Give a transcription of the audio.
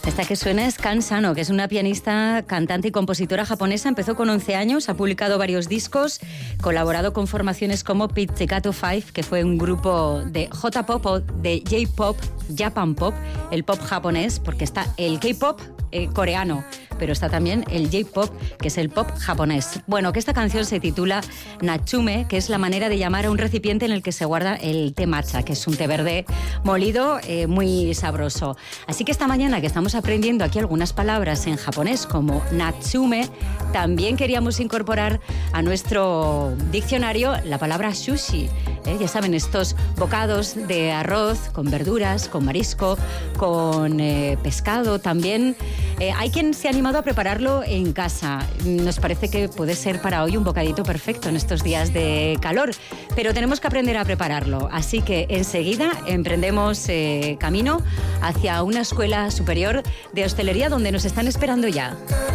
Esta que suena es Kan Sano, que es una pianista, cantante y compositora japonesa. Empezó con 11 años, ha publicado varios discos, colaborado con formaciones como Pizzicato 5, que fue un grupo de J-pop o de J-pop, Japan Pop, el pop japonés, porque está el K-pop coreano, pero está también el J-pop, que es el pop japonés. Bueno, que esta canción se titula Natsume, que es la manera de llamar a un recipiente en el que se guarda el té matcha, que es un té verde molido muy sabroso. Así que esta mañana que estamos aprendiendo aquí algunas palabras en japonés como Natsume, también queríamos incorporar a nuestro diccionario la palabra sushi. Ya saben, estos bocados de arroz con verduras, con marisco, con pescado también. Hay quien se ha animado a prepararlo en casa. Nos parece que puede ser para hoy un bocadito perfecto en estos días de calor, pero tenemos que aprender a prepararlo. Así que enseguida emprendemos camino hacia una escuela superior de hostelería donde nos están esperando ya.